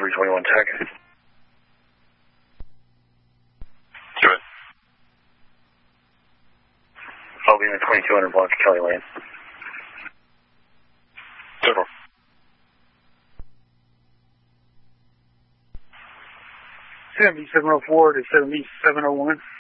321 tech. Do it. I'll be in the 2200 block of Kelly Lane. Total. 7704 to 7701.